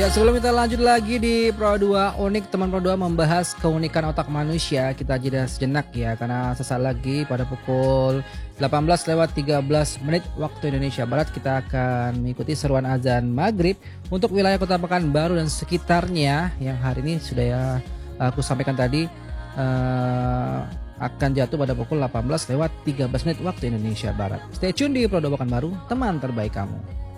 Ya, sebelum kita lanjut lagi di Pro 2 Unik, teman Pro 2 membahas keunikan otak manusia. Kita jeda sejenak ya, karena sesaat lagi pada pukul 18:13 waktu Indonesia Barat kita akan mengikuti seruan azan maghrib untuk wilayah Kota Pekanbaru dan sekitarnya yang hari ini sudah ya aku sampaikan tadi akan jatuh pada pukul 18:13 waktu Indonesia Barat. Stay tune di Pro 2 Pekanbaru, teman terbaik kamu.